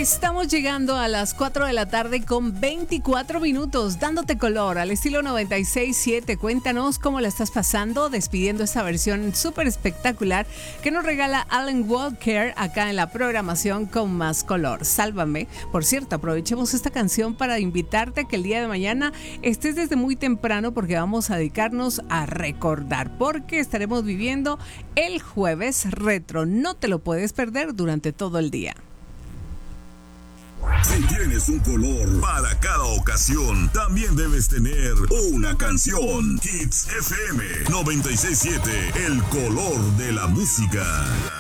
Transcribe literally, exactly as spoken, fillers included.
Estamos llegando a las cuatro de la tarde con veinticuatro minutos, dándote color al estilo noventa y seis siete. Cuéntanos cómo la estás pasando, despidiendo esta versión súper espectacular que nos regala Alan Walker acá en la programación con más color. Sálvame. Por cierto, aprovechemos esta canción para invitarte a que el día de mañana estés desde muy temprano porque vamos a dedicarnos a recordar, porque estaremos viviendo el jueves retro. No te lo puedes perder durante todo el día. Si tienes un color para cada ocasión, también debes tener una canción. Hits F M noventa y seis siete, el color de la música.